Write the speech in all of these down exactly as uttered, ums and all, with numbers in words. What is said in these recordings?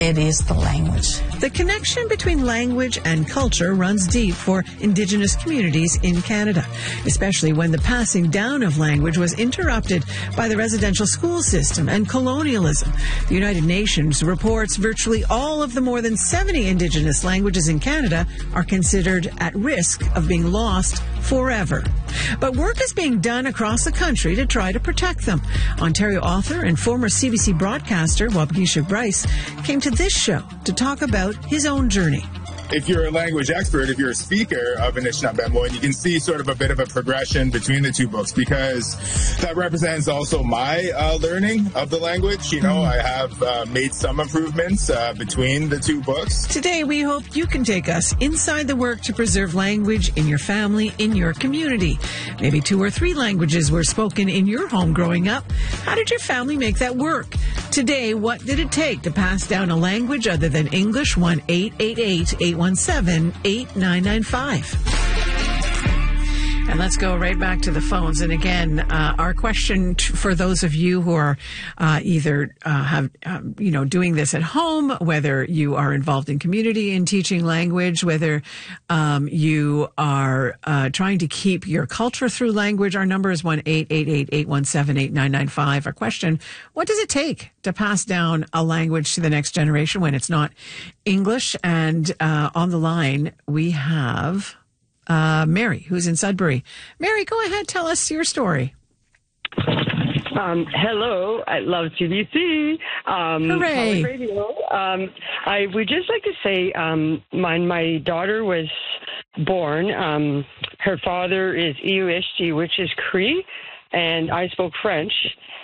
It is the language. The connection between language and culture runs deep for Indigenous communities in Canada, especially when the passing down of language was interrupted by the residential school system and colonialism. The United Nations reports virtually all of the more than seventy Indigenous languages in Canada are considered at risk of being lost forever. But work is being done across the country to try to protect them. Ontario author and former C B C broadcaster Waubgeshig Bryce came to this show to talk about his own journey. If you're a language expert, if you're a speaker of Anishinaabe, you can see sort of a bit of a progression between the two books because that represents also my uh, learning of the language. You know, I have uh, made some improvements uh, between the two books. Today, we hope you can take us inside the work to preserve language in your family, in your community. Maybe two or three languages were spoken in your home growing up. How did your family make that work? Today, what did it take to pass down a language other than English? one eight eight eight, eight one seven, eight nine nine five. And let's go right back to the phones. And again, uh, our question t- for those of you who are uh, either uh, have, um, you know, doing this at home, whether you are involved in community in teaching language, whether um, you are uh, trying to keep your culture through language, our number is one eight eight eight, eight one seven, eight nine nine five. Our question, what does it take to pass down a language to the next generation when it's not English? And uh, on the line, we have... Uh, Mary, who's in Sudbury. Mary, go ahead. Tell us your story. Um, hello. I love C B C. Um, Hooray. Radio. Um, I would just like to say um, my, my daughter was born. Um, her father is Iuishti, which is Cree, and I spoke French.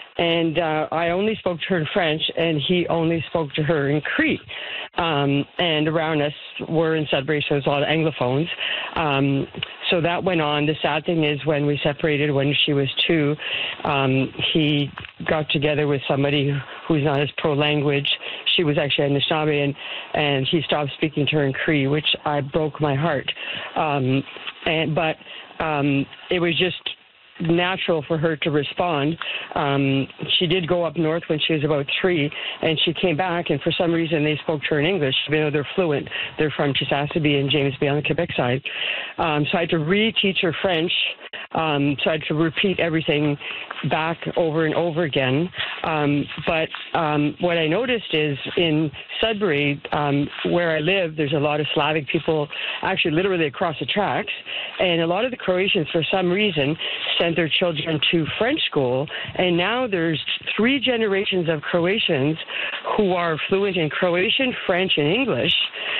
And uh, I only spoke to her in French, and he only spoke to her in Cree. Um, and around us, we're in Sudbury, so there's a lot of Anglophones. Um, so that went on. The sad thing is when we separated when she was two, um, he got together with somebody who's not as pro-language. She was actually Anishinaabe, and, and he stopped speaking to her in Cree, which I broke my heart. Um, and But um, it was just... natural for her to respond. Um, she did go up north when she was about three, and she came back, and for some reason they spoke to her in English, even though they're fluent. They're from Chisasibi and James Bay on the Quebec side. Um, so I had to reteach her French. Um, so I had to repeat everything back over and over again. Um, but um, what I noticed is in Sudbury, um, where I live, there's a lot of Slavic people actually literally across the tracks. And a lot of the Croatians, for some reason, sent their children to French school. And now there's three generations of Croatians who are fluent in Croatian, French, and English.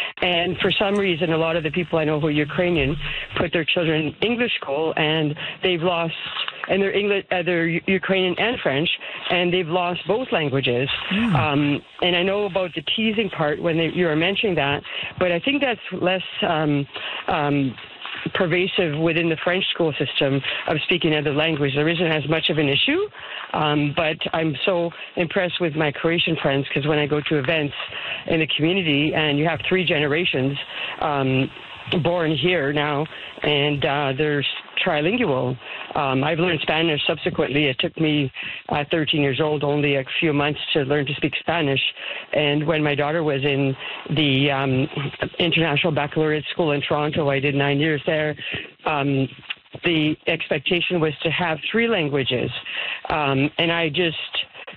And for some reason, a lot of the people I know who are Ukrainian put their children in English school, and they've lost, and they're English, uh, they're Ukrainian and French, and they've lost both languages. Mm. Um, and I know about the teasing part when they, you were mentioning that, but I think that's less um, um, pervasive within the French school system of speaking another language. There isn't as much of an issue, um, but I'm so impressed with my Croatian friends because when I go to events in the community and you have three generations um, born here now, and uh, they're trilingual. Um, I've learned Spanish subsequently. It took me uh, thirteen years old, only a few months to learn to speak Spanish. And when my daughter was in the um, International Baccalaureate School in Toronto, I did nine years there. Um, the expectation was to have three languages. Um, and I just...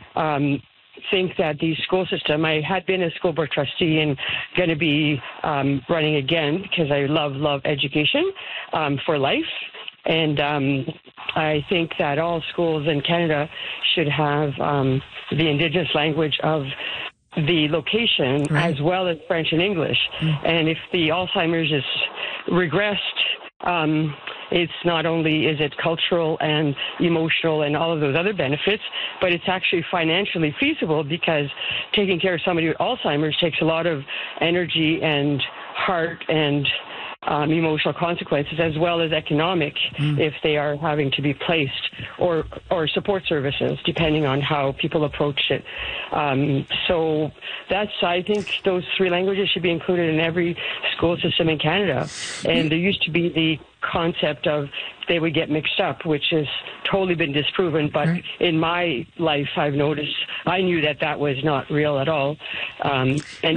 Um, think that the school system, I had been a school board trustee and going to be um, running again because I love, love education um, for life. And um, I think that all schools in Canada should have um, the Indigenous language of the location right. as well as French and English. Mm. And if the Alzheimer's is regressed, um, it's not only is it cultural and emotional and all of those other benefits, but it's actually financially feasible because taking care of somebody with Alzheimer's takes a lot of energy and heart and um, emotional consequences as well as economic mm. if they are having to be placed or or support services, depending on how people approach it. Um, so that's, I think those three languages should be included in every school system in Canada. And there used to be the concept of they would get mixed up, which has totally been disproven. But right. in my life, I've noticed, I knew that that was not real at all. Um, and